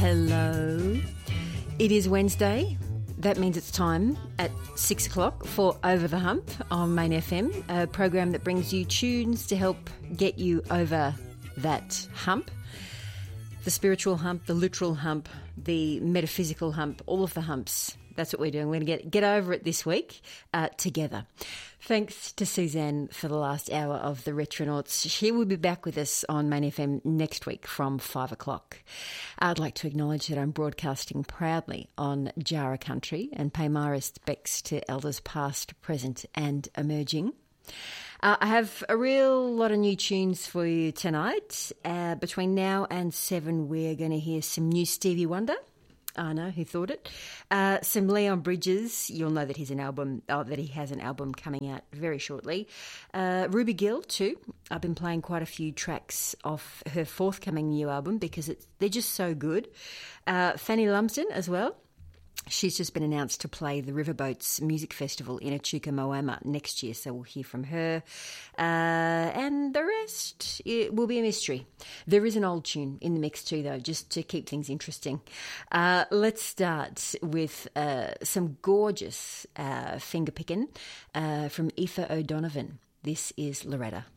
Hello. It is Wednesday. That means it's time at 6 o'clock for Over the Hump on Main FM, a program that brings you tunes to help get you over that hump. The spiritual hump, the literal hump, the metaphysical hump, all of the humps. That's what we're doing. We're going to get over it this week together. Thanks to Suzanne for the last hour of the Retronauts. She will be back with us on Main FM next week from 5 o'clock. I'd like to acknowledge that I'm broadcasting proudly on Jara country and pay my respects to elders past, present and emerging. I have a real lot of new tunes for you tonight. Between now and 7, we're going to hear some new Stevie Wonder. I know, who thought it? Some Leon Bridges. You'll know that he has an album coming out very shortly. Ruby Gill too. I've been playing quite a few tracks off her forthcoming new album because they're just so good. Fanny Lumsden as well. She's just been announced to play the Riverboats Music Festival in Echuca, Moama next year, so we'll hear from her. And the rest, it will be a mystery. There is an old tune in the mix too, though, just to keep things interesting. Let's start with some gorgeous finger picking from Aoife O'Donovan. This is Loretta.